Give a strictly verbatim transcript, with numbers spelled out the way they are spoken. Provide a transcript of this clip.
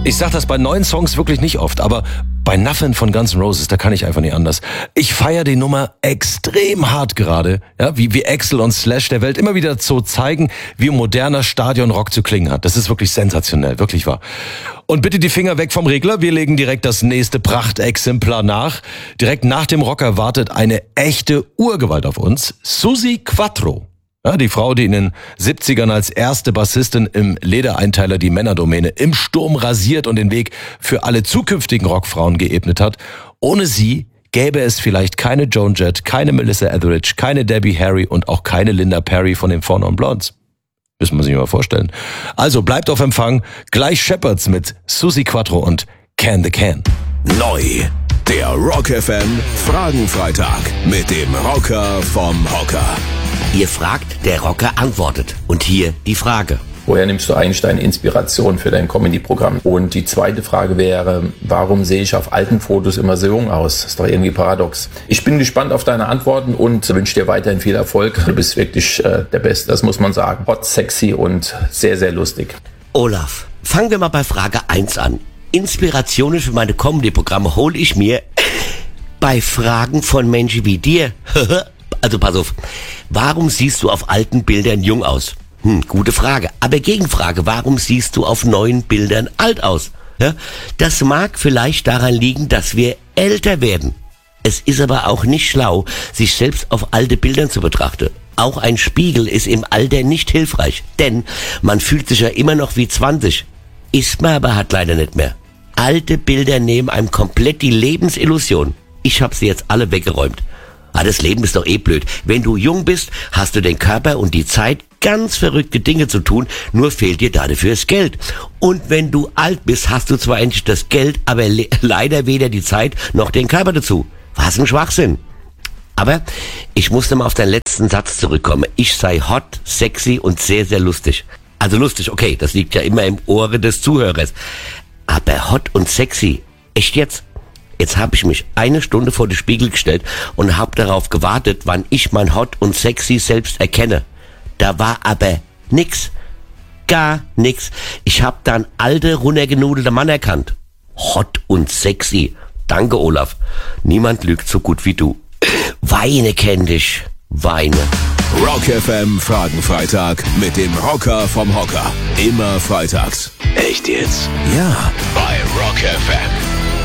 Ich sag das bei neuen Songs wirklich nicht oft, aber bei Nothing von Guns N' Roses, da kann ich einfach nicht anders. Ich feiere die Nummer extrem hart gerade, ja, wie, wie Axl und Slash der Welt immer wieder so zeigen, wie moderner Stadionrock zu klingen hat. Das ist wirklich sensationell, wirklich wahr. Und bitte die Finger weg vom Regler, wir legen direkt das nächste Prachtexemplar nach. Direkt nach dem Rocker wartet eine echte Urgewalt auf uns, Suzi Quatro. Ja, die Frau, die in den siebzigern als erste Bassistin im Ledereinteiler die Männerdomäne im Sturm rasiert und den Weg für alle zukünftigen Rockfrauen geebnet hat. Ohne sie gäbe es vielleicht keine Joan Jett, keine Melissa Etheridge, keine Debbie Harry und auch keine Linda Perry von den Four Non Blondes. Müssen wir sich mal vorstellen. Also bleibt auf Empfang, gleich Shepherds mit Suzi Quatro und Can the Can. Neu, der Rock F M Fragenfreitag mit dem Rocker vom Hocker. Ihr fragt, der Rocker antwortet. Und hier die Frage. Woher nimmst du eigentlich deine Inspiration für dein Comedy-Programm? Und die zweite Frage wäre, warum sehe ich auf alten Fotos immer so jung aus? Das ist doch irgendwie paradox. Ich bin gespannt auf deine Antworten und wünsche dir weiterhin viel Erfolg. Du bist wirklich äh, der Beste, das muss man sagen. Hot, sexy und sehr, sehr lustig. Olaf, fangen wir mal bei Frage eins an. Inspirationen für meine Comedy-Programme hole ich mir bei Fragen von Menschen wie dir. Also pass auf, warum siehst du auf alten Bildern jung aus? Hm, gute Frage. Aber Gegenfrage, warum siehst du auf neuen Bildern alt aus? Ja, das mag vielleicht daran liegen, dass wir älter werden. Es ist aber auch nicht schlau, sich selbst auf alte Bildern zu betrachten. Auch ein Spiegel ist im Alter nicht hilfreich, denn man fühlt sich ja immer noch wie zwanzig. Ist man aber halt leider nicht mehr. Alte Bilder nehmen einem komplett die Lebensillusion. Ich habe sie jetzt alle weggeräumt. Ah, das Leben ist doch eh blöd. Wenn du jung bist, hast du den Körper und die Zeit, ganz verrückte Dinge zu tun, nur fehlt dir dafür das Geld. Und wenn du alt bist, hast du zwar endlich das Geld, aber le- leider weder die Zeit noch den Körper dazu. Was ein Schwachsinn. Aber ich muss nochmal auf deinen letzten Satz zurückkommen. Ich sei hot, sexy und sehr, sehr lustig. Also lustig, okay, das liegt ja immer im Ohre des Zuhörers. Aber hot und sexy, echt jetzt? Jetzt habe ich mich eine Stunde vor den Spiegel gestellt und habe darauf gewartet, wann ich mein Hot und Sexy selbst erkenne. Da war aber nix. Gar nix. Ich habe dann alte, runtergenudelte Mann erkannt. Hot und sexy. Danke, Olaf. Niemand lügt so gut wie du. Weine kenn dich. Weine. Rock F M Fragenfreitag mit dem Rocker vom Hocker. Immer freitags. Echt jetzt? Ja, bei Rock F M.